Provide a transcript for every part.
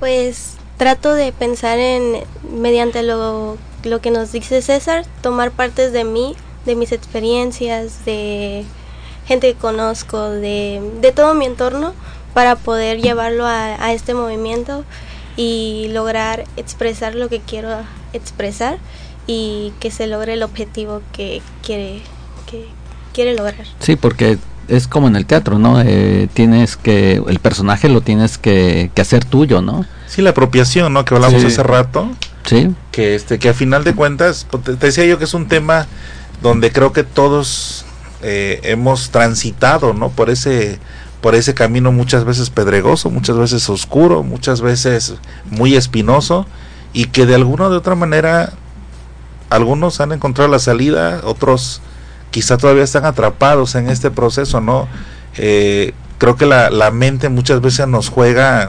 Pues trato de pensar mediante lo que nos dice César, tomar partes de mí, de mis experiencias, de gente que conozco, de todo mi entorno, para poder llevarlo a este movimiento y lograr expresar lo que quiero expresar y que se logre el objetivo que quiere lograr. Sí, porque es como en el teatro, ¿no? El personaje lo tienes que hacer tuyo, ¿no? Sí, la apropiación, ¿no? Que hablamos hace rato. Sí. Que a final de cuentas, te decía yo que es un tema donde creo que todos hemos transitado, ¿no? Por ese camino muchas veces pedregoso, muchas veces oscuro, muchas veces muy espinoso, y que de alguna o de otra manera algunos han encontrado la salida, otros quizá todavía están atrapados en este proceso, ¿no? Creo que la mente muchas veces nos juega,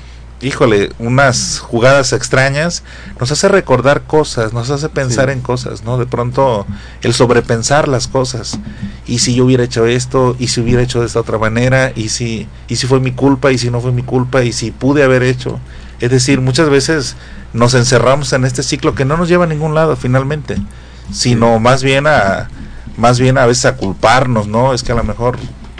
unas jugadas extrañas, nos hace recordar cosas, nos hace pensar en cosas, ¿no? De pronto el sobrepensar las cosas, y si yo hubiera hecho esto, y si hubiera hecho de esta otra manera, y si fue mi culpa, y si no fue mi culpa, y si pude haber hecho. Es decir, muchas veces nos encerramos en este ciclo que no nos lleva a ningún lado finalmente, sino más bien a veces a culparnos, ¿no? Es que a lo mejor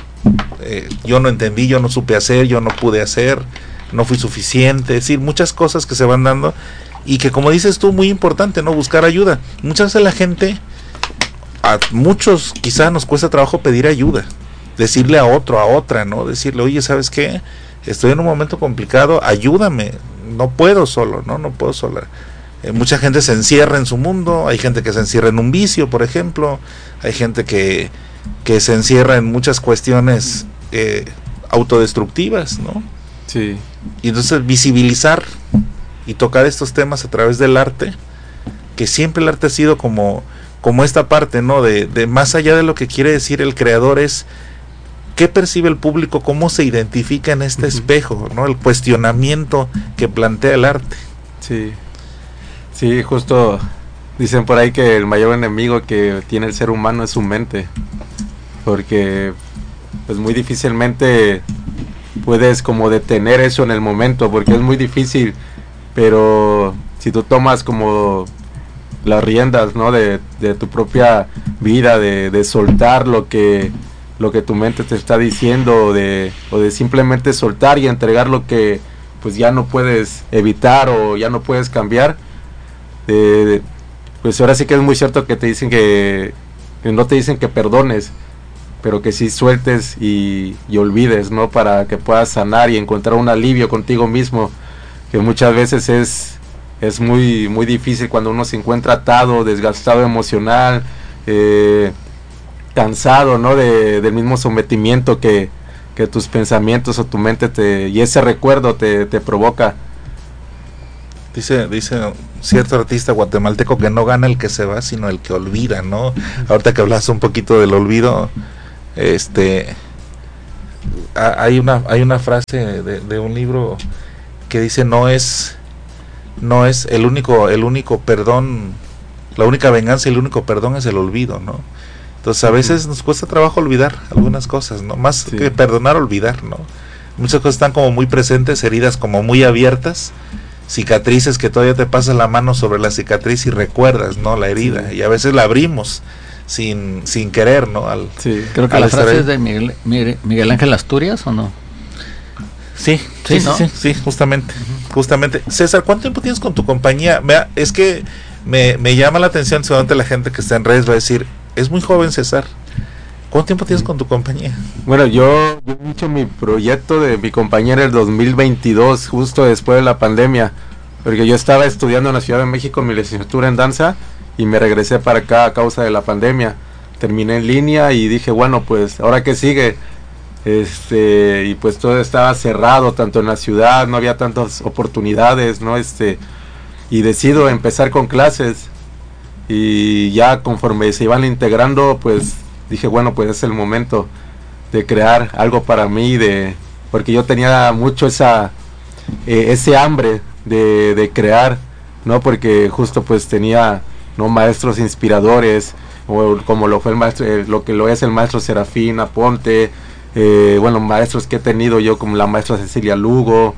yo no entendí, yo no supe hacer, yo no pude hacer, no fui suficiente. Es decir, muchas cosas que se van dando, y que, como dices tú, muy importante, ¿no? Buscar ayuda. Muchas veces la gente, a muchos quizás nos cuesta trabajo pedir ayuda, decirle a otro, a otra, ¿no? Decirle, oye, ¿sabes qué? Estoy en un momento complicado, ayúdame, no puedo solo, no puedo sola. Mucha gente se encierra en su mundo, hay gente que se encierra en un vicio, por ejemplo, hay gente que se encierra en muchas cuestiones autodestructivas, ¿no? Sí. Y entonces visibilizar y tocar estos temas a través del arte, que siempre el arte ha sido como esta parte, ¿no? De más allá de lo que quiere decir el creador, es qué percibe el público, cómo se identifica en este espejo, ¿no? El cuestionamiento que plantea el arte. Sí. Sí, justo dicen por ahí que el mayor enemigo que tiene el ser humano es su mente, porque pues muy difícilmente puedes como detener eso en el momento, porque es muy difícil, pero si tú tomas como las riendas, ¿no? de tu propia vida, de soltar lo que tu mente te está diciendo, o de simplemente soltar y entregar lo que pues ya no puedes evitar o ya no puedes cambiar, pues ahora sí que es muy cierto que te dicen que no te dicen que perdones, pero que sí sueltes y olvides, ¿no? Para que puedas sanar y encontrar un alivio contigo mismo, que muchas veces es muy, muy difícil cuando uno se encuentra atado, desgastado emocional, cansado, ¿no? Del mismo sometimiento que tus pensamientos o tu mente y ese recuerdo te provoca. Dice cierto artista guatemalteco que no gana el que se va, sino el que olvida, ¿no? Ahorita que hablas un poquito del olvido, hay una frase de un libro que dice, no es el único perdón, la única venganza y el único perdón es el olvido, ¿no? Entonces a veces nos cuesta trabajo olvidar algunas cosas, ¿no? Más que perdonar, olvidar, ¿no? Muchas cosas están como muy presentes, heridas como muy abiertas, cicatrices que todavía te pasas la mano sobre la cicatriz y recuerdas, ¿no? La herida, y a veces la abrimos sin querer, ¿no? Creo que la frase es de Miguel Ángel Asturias, ¿o no? Sí, ¿no? sí, justamente. César, ¿cuánto tiempo tienes con tu compañía? Vea, es que me llama la atención, seguramente la gente que está en redes va a decir, es muy joven César. ¿Cuánto tiempo tienes con tu compañía? Bueno, yo he hecho mi proyecto de mi compañía en el 2022, justo después de la pandemia, porque yo estaba estudiando en la Ciudad de México mi licenciatura en danza y me regresé para acá a causa de la pandemia. Terminé en línea y dije, bueno, pues, ¿ahora qué sigue? Y pues todo estaba cerrado, tanto en la ciudad, no había tantas oportunidades, ¿no? Y decido empezar con clases, y ya conforme se iban integrando, pues dije, bueno, pues es el momento de crear algo para mí, porque yo tenía mucho ese hambre de crear, ¿no? Porque justo pues tenía, ¿no? Maestros inspiradores, o como lo fue el maestro, lo que lo es el maestro Serafín Aponte, bueno, maestros que he tenido yo como la maestra Cecilia Lugo,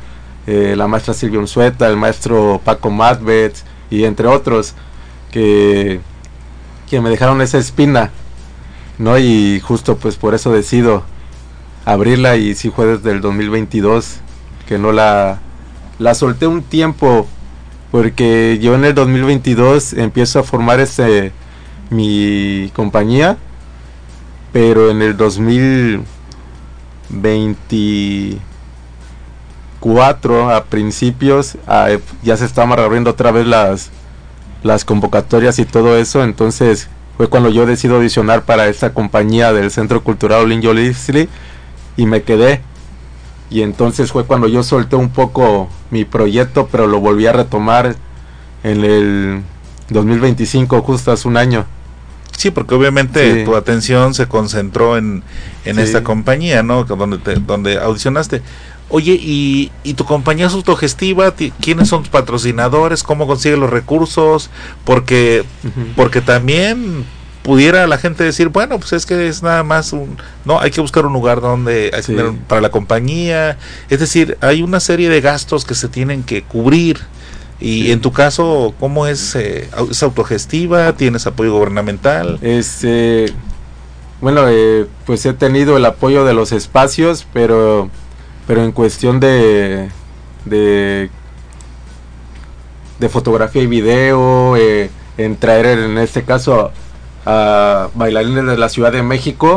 la maestra Silvia Unzueta, el maestro Paco Madbet y entre otros que me dejaron esa espina, ¿no? Y justo pues por eso decido abrirla, y sí fue desde el 2022 que no la solté un tiempo, porque yo en el 2022 empiezo a formar mi compañía, pero en el 2024 a principios ya se estaban reabriendo otra vez las convocatorias y todo eso. Entonces fue cuando yo decido audicionar para esta compañía del Centro Cultural Olinjo Leslie y me quedé. Y entonces fue cuando yo solté un poco mi proyecto, pero lo volví a retomar en el 2025, justo hace un año. Sí, porque obviamente tu atención se concentró en esta compañía, ¿no? Donde audicionaste. Oye, ¿y tu compañía es autogestiva? ¿Quiénes son tus patrocinadores? ¿Cómo consigues los recursos? Porque también pudiera la gente decir, bueno, pues es que es nada más no, hay que buscar un lugar donde para la compañía. Es decir, hay una serie de gastos que se tienen que cubrir. Y en tu caso, ¿cómo es? ¿Es autogestiva? ¿Tienes apoyo gubernamental? Bueno, pues he tenido el apoyo de los espacios, pero en cuestión de fotografía y video, en traer en este caso a bailarines de la Ciudad de México,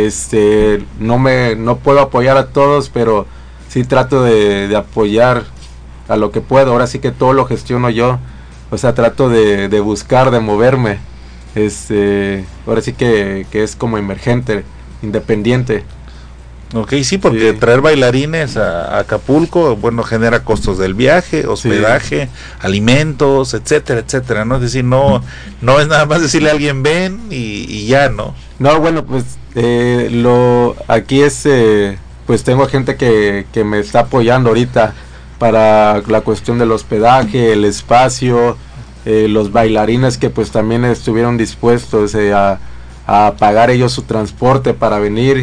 no puedo apoyar a todos, pero sí trato de apoyar a lo que puedo. Ahora sí que todo lo gestiono yo, o sea, trato de buscar, de moverme. Ahora sí que es como emergente, independiente. Ok, sí, porque traer bailarines a Acapulco, bueno, genera costos del viaje, hospedaje, alimentos, etcétera, etcétera, ¿no? Es decir, no es nada más decirle a alguien ven y ya, ¿no? No, bueno, pues aquí es, pues tengo gente que me está apoyando ahorita para la cuestión del hospedaje, el espacio, los bailarines que pues también estuvieron dispuestos a pagar ellos su transporte para venir.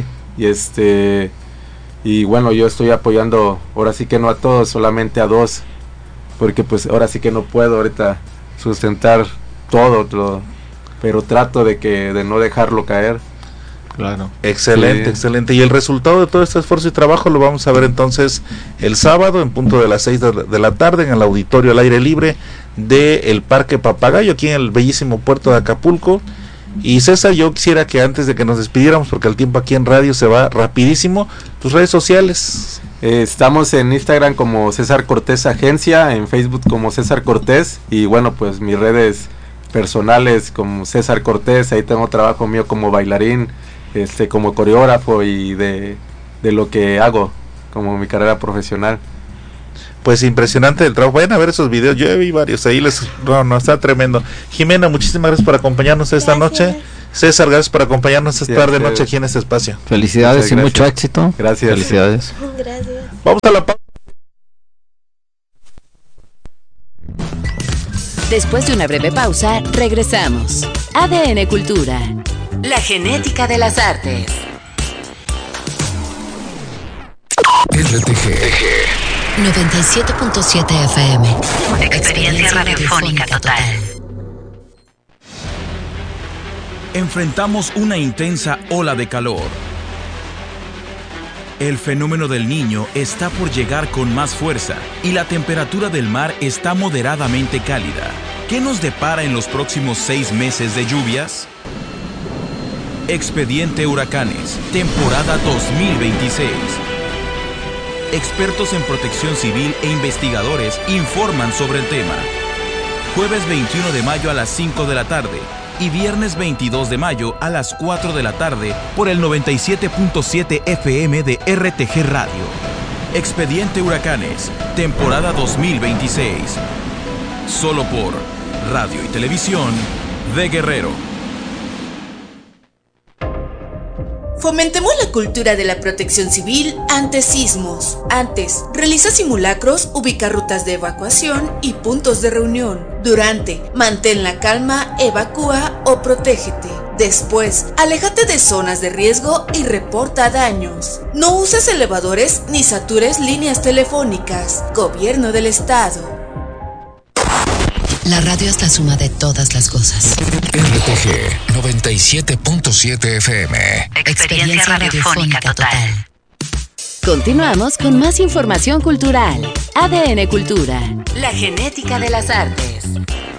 Y bueno, yo estoy apoyando, ahora sí que no a todos, solamente a 2, porque pues ahora sí que no puedo ahorita sustentar todo, pero trato de no dejarlo caer. Claro. Excelente, excelente. Y el resultado de todo este esfuerzo y trabajo lo vamos a ver entonces el sábado en punto de las 6 de la tarde en el auditorio al aire libre del Parque Papagayo, aquí en el bellísimo puerto de Acapulco. Y César, yo quisiera que antes de que nos despidiéramos, porque el tiempo aquí en radio se va rapidísimo, tus redes sociales. Estamos en Instagram como César Cortés Agencia, en Facebook como César Cortés, y bueno, pues mis redes personales como César Cortés, ahí tengo trabajo mío como bailarín, como coreógrafo y de lo que hago como mi carrera profesional. Pues impresionante el trabajo. Vayan a ver esos videos, yo vi varios ahí, no, está tremendo. Jimena, muchísimas gracias por acompañarnos esta noche. César, gracias por acompañarnos esta tarde noche aquí en este espacio. Felicidades y mucho éxito. Gracias. Felicidades. Gracias. Vamos a la pausa. Después de una breve pausa, regresamos. ADN Cultura. La genética de las artes. RTG 97.7 FM. Experiencia radiofónica total. Enfrentamos una intensa ola de calor. El fenómeno del Niño está por llegar con más fuerza y la temperatura del mar está moderadamente cálida. ¿Qué nos depara en los próximos 6 meses de lluvias? Expediente Huracanes, temporada 2026. Expertos en protección civil e investigadores informan sobre el tema. Jueves 21 de mayo a las 5 de la tarde y viernes 22 de mayo a las 4 de la tarde por el 97.7 FM de RTG Radio. Expediente Huracanes, temporada 2026. Solo por Radio y Televisión de Guerrero. Fomentemos la cultura de la protección civil ante sismos. Antes, realiza simulacros, ubica rutas de evacuación y puntos de reunión. Durante, mantén la calma, evacúa o protégete. Después, aléjate de zonas de riesgo y reporta daños. No uses elevadores ni satures líneas telefónicas. Gobierno del Estado. La radio es la suma de todas las cosas. RTG 97.7 FM. Experiencia radiofónica total. Continuamos con más información cultural. ADN Cultura. La genética de las artes.